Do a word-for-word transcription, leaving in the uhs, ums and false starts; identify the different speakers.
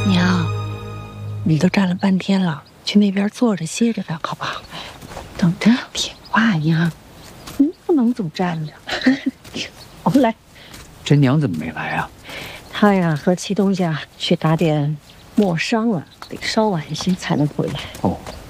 Speaker 1: 娘，你都站了半天了，去那边坐着歇着点，好不好？等着，听话娘，您不能总站着。我们来。
Speaker 2: 真娘怎么没来啊？
Speaker 1: 她呀，和祁东家去打点末梢了，得稍晚些才能回来。
Speaker 2: 哦，